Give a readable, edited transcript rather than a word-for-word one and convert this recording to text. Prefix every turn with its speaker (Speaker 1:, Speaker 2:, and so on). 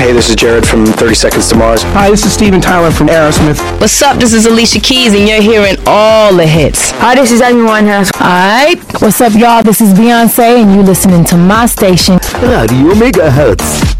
Speaker 1: Hey, this is Jared from 30 Seconds to Mars.
Speaker 2: Hi, this is Steven Tyler from Aerosmith.
Speaker 3: What's up? This is Alicia Keys, and you're hearing all the hits.
Speaker 4: Hi, this is Amy Winehouse.
Speaker 5: Alright, what's up, y'all? This is Beyonce, and you're listening to my station,
Speaker 6: Radio Megahertz.